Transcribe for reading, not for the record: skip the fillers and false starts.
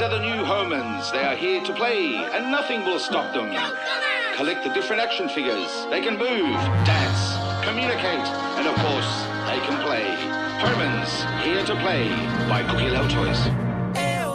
These are the new Homans. They are here to play, and nothing will stop them. Collect the different action figures. They can move, dance, communicate, and of course, they can play. Homans, here to play by Cookie Love Toys.